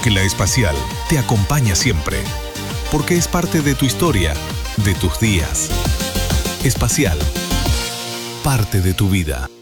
porque la Espacial te acompaña siempre. Porque es parte de tu historia, de tus días. Espacial. Parte de tu vida.